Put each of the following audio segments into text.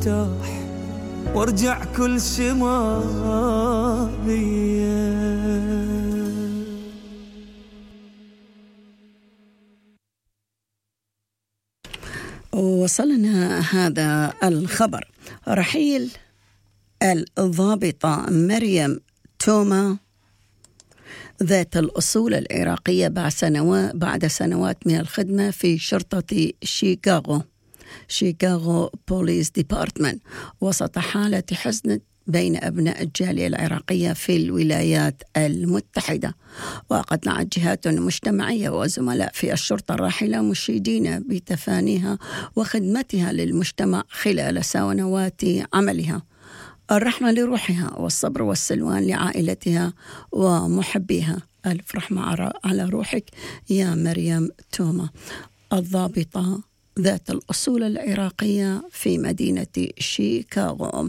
وارتاح وارجع كل شمالية. وصلنا هذا الخبر: رحيل الضابطة مريم توما ذات الأصول العراقية بعد سنوات من الخدمة في شرطة شيكاغو بوليس ديبارتمنت وسط حالة حزن بين أبناء الجالية العراقية في الولايات المتحدة. وقد دعت جهات مجتمعية وزملاء في الشرطة الراحلة مشيدين بتفانيها وخدمتها للمجتمع خلال سنوات عملها. الرحمة لروحها والصبر والسلوان لعائلتها ومحبيها. ألف رحمة على روحك يا مريم توما، الضابطة ذات الأصول العراقية في مدينة شيكاغو.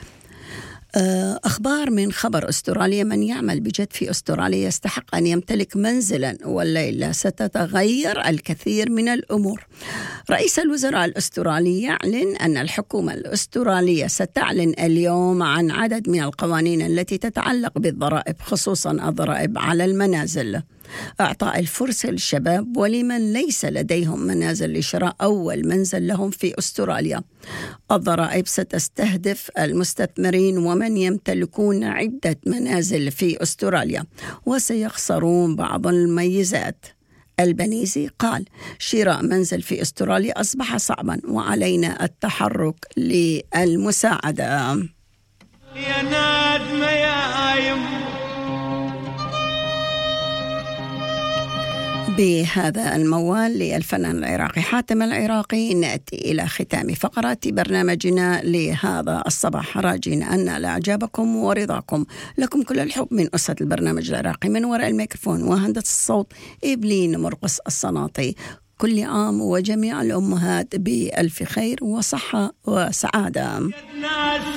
أخبار من خبر أستراليا: من يعمل بجد في أستراليا يستحق أن يمتلك منزلا، والليلة ستتغير الكثير من الأمور. رئيس الوزراء الأسترالي يعلن أن الحكومة الأسترالية ستعلن اليوم عن عدد من القوانين التي تتعلق بالضرائب، خصوصا الضرائب على المنازل. أعطاء الفرصة للشباب ولمن ليس لديهم منازل لشراء أول منزل لهم في أستراليا. الضرائب ستستهدف المستثمرين ومن يمتلكون عدة منازل في أستراليا وسيخسرون بعض الميزات. البنيزي قال: شراء منزل في أستراليا أصبح صعبا وعلينا التحرك للمساعدة. يا نادمة يا آيم. بهذا الموال للفنان العراقي حاتم العراقي نأتي إلى ختام فقرات برنامجنا لهذا الصباح، راجين أن لإعجابكم ورضاكم. لكم كل الحب من أسرة البرنامج العراقي، من وراء الميكروفون وهندسة الصوت إبلين مرقس الصناطي. كل عام وجميع الأمهات بألف خير وصحة وسعادة.